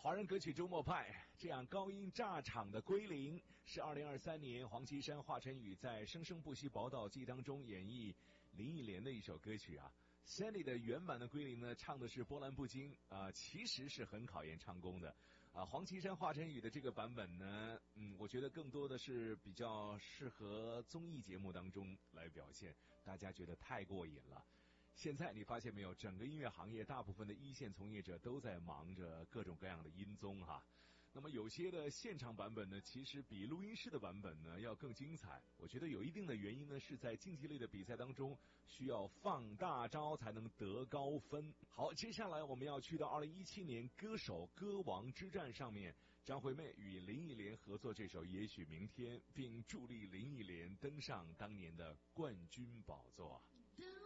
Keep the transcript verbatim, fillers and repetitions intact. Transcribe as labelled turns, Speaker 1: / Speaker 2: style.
Speaker 1: 华人歌曲周末派，这样高音炸场的归零，是二零二三年黄绮珊、华晨宇在《生生不息宝岛记》当中演绎林忆莲的一首歌曲啊。Sandy 的原版的归零呢，唱的是波澜不惊啊、呃，其实是很考验唱功的啊。黄绮珊、华晨宇的这个版本呢，嗯，我觉得更多的是比较适合综艺节目当中来表现，大家觉得太过瘾了。现在你发现没有，整个音乐行业大部分的一线从业者都在忙着各种各样的音综哈。那么有些的现场版本呢，其实比录音室的版本呢要更精彩。我觉得有一定的原因呢，是在竞技类的比赛当中需要放大招才能得高分。好，接下来我们要去到二零一七年歌手歌王之战上面，张惠妹与林忆莲合作这首《也许明天》，并助力林忆莲登上当年的冠军宝座。